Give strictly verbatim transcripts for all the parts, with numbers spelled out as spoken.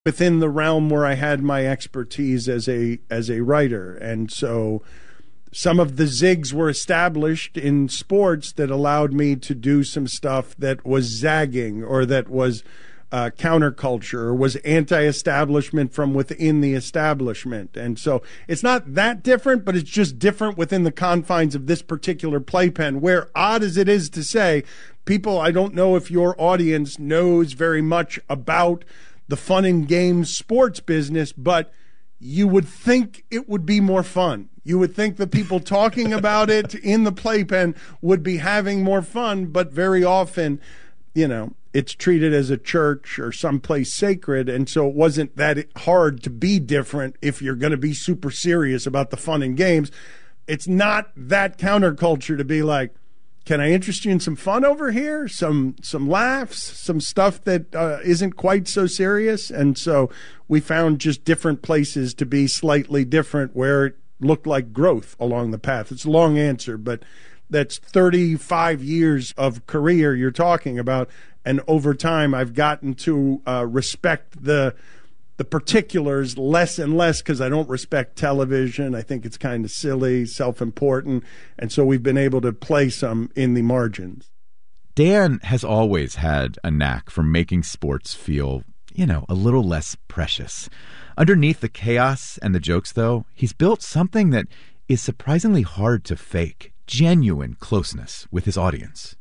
within the realm where I had my expertise as a as a writer. And so some of the zigs were established in sports that allowed me to do some stuff that was zagging or that was uh, counterculture or was anti-establishment from within the establishment. And so it's not that different, but it's just different within the confines of this particular playpen, where, odd as it is to say, people, I don't know if your audience knows very much about the fun and games sports business, but you would think it would be more fun. You would think the people talking about it in the playpen would be having more fun, but very often, you know, it's treated as a church or someplace sacred, and so it wasn't that hard to be different if you're going to be super serious about the fun and games. It's not that counterculture to be like, can I interest you in some fun over here? Some some laughs, some stuff that uh, isn't quite so serious. And so we found just different places to be slightly different where it looked like growth along the path. It's a long answer, but that's thirty-five years of career you're talking about. And over time, I've gotten to uh, respect the the particulars less and less because I don't respect television. I think it's kind of silly, self-important. And so we've been able to play some in the margins. Dan has always had a knack for making sports feel, you know, a little less precious. Underneath the chaos and the jokes, though, he's built something that is surprisingly hard to fake, genuine closeness with his audience.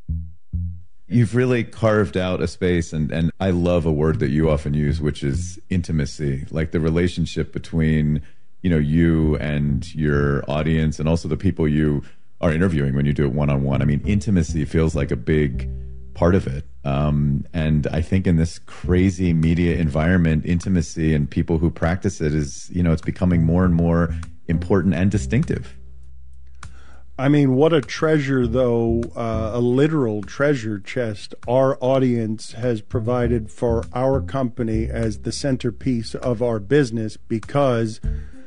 You've really carved out a space, and, and I love a word that you often use, which is intimacy, like the relationship between, you know, you and your audience and also the people you are interviewing when you do it one-on-one. I mean, intimacy feels like a big part of it. Um, and I think in this crazy media environment, intimacy and people who practice it is, you know, it's becoming more and more important and distinctive. I mean, what a treasure, though, uh, a literal treasure chest our audience has provided for our company as the centerpiece of our business, because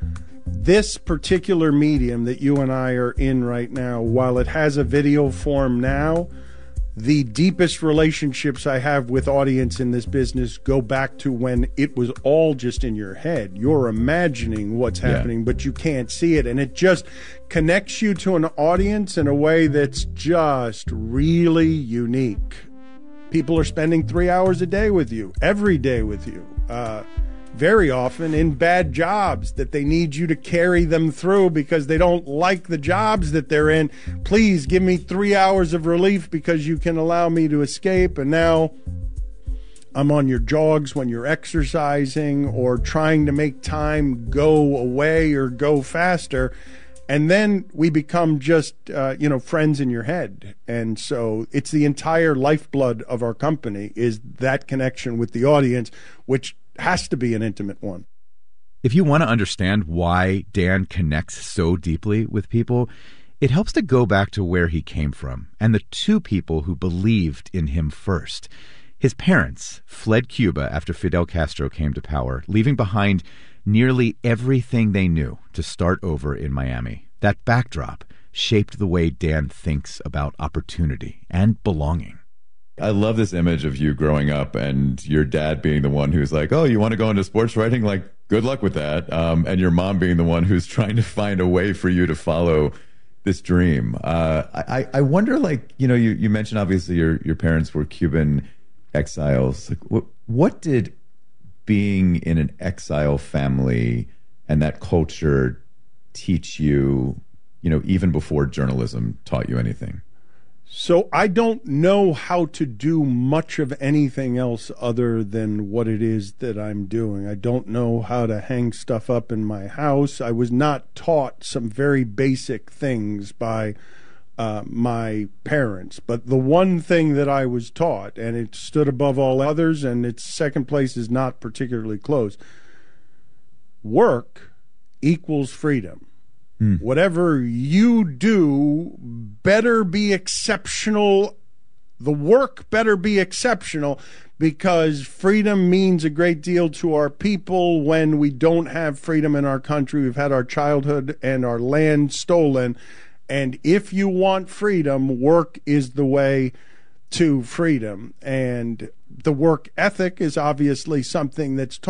this particular medium that you and I are in right now, while it has a video form now, the deepest relationships I have with audience in this business go back to when it was all just in your head. You're imagining what's happening, yeah. but you can't see it. And it just connects you to an audience in a way that's just really unique. People are spending three hours a day with you, every day with you. Uh, very often in bad jobs that they need you to carry them through because they don't like the jobs that they're in. Please give me three hours of relief because you can allow me to escape. And now I'm on your jogs when you're exercising or trying to make time go away or go faster. And then we become just, uh, you know, friends in your head. And so it's the entire lifeblood of our company is that connection with the audience, which has to be an intimate one. If you want to understand why Dan connects so deeply with people, it helps to go back to where he came from and the two people who believed in him first. His parents fled Cuba after Fidel Castro came to power, leaving behind nearly everything they knew to start over in Miami. That backdrop shaped the way Dan thinks about opportunity and belonging. I love this image of you growing up and your dad being the one who's like, oh, you want to go into sports writing? Like, good luck with that. Um, and your mom being the one who's trying to find a way for you to follow this dream. Uh, I, I wonder, like, you know, you, you mentioned obviously your, your parents were Cuban exiles. Like, what, what did being in an exile family and that culture teach you, you know, even before journalism taught you anything? So I don't know how to do much of anything else other than what it is that I'm doing. I don't know how to hang stuff up in my house. I was not taught some very basic things by uh, my parents. But the one thing that I was taught, and it stood above all others, and its second place is not particularly close, work equals freedom. Whatever you do better be exceptional. The work better be exceptional, because freedom means a great deal to our people. When we don't have freedom in our country, we've had our childhood and our land stolen. And if you want freedom, work is the way to freedom. And the work ethic is obviously something that's